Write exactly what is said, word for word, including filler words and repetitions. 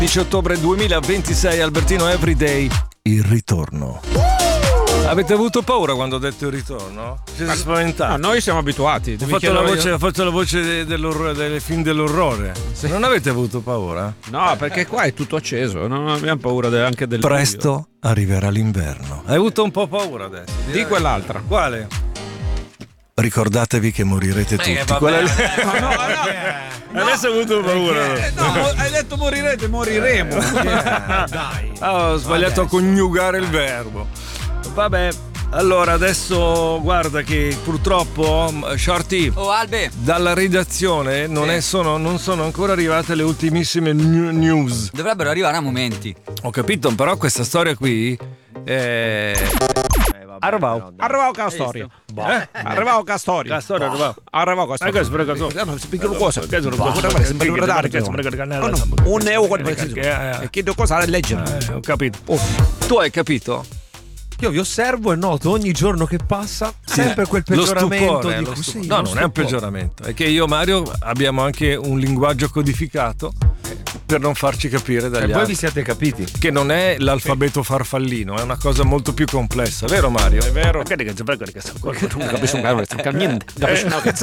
undici ottobre duemilaventisei, Albertino Everyday, il ritorno. Avete avuto paura quando ho detto il ritorno? Siete spaventati? No, noi siamo abituati. Ho fatto, la voce, ho fatto la voce dell'orrore, delle film dell'orrore. Sì. Non avete avuto paura? No, perché qua è tutto acceso, non abbiamo paura de- anche del Presto buio. Arriverà l'inverno. Hai avuto un po' paura adesso? Di quell'altra. Quale? Ricordatevi che morirete tutti. Eh, Quella lì. No, no, no. Adesso ho avuto paura. Eh, no, hai detto morirete, moriremo. Dai. Oh, ho sbagliato adesso a coniugare il verbo. Vabbè. Allora adesso guarda che purtroppo Shorty, oh Albe, dalla redazione non, sì. è, sono, non sono ancora arrivate le ultimissime news. Dovrebbero arrivare a momenti. Ho capito, però questa storia qui è... Arrivavo Arrivavo con la storia. Eh? Arrivavo con la storia. La storia arrivavo. Arrivavo con la storia. Ma questo per caso? No, spiegalo cosa. Che sono Un euro e chiedo cosa da leggere. Ho capito. Tu hai capito? Io vi osservo e noto ogni giorno che passa sempre quel peggioramento lo stupore, di lo cui stupore. sì, No, lo non è un stupore. peggioramento, è che io e Mario abbiamo anche un linguaggio codificato per non farci capire dagli E altri. voi vi siete capiti? Che non è l'alfabeto farfallino, è una cosa molto più complessa, vero Mario? È vero. Che dica, che Tu non capisci un cazzo, niente.